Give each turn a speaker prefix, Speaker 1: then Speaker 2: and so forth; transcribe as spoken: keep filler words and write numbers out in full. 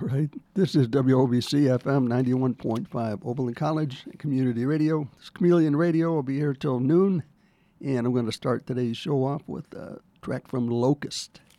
Speaker 1: Right. This is W O B C F M ninety-one point five, Oberlin College Community Radio. It's Chameleon Radio. I'll be here till noon, and I'm going to start today's show off with a track from Locust.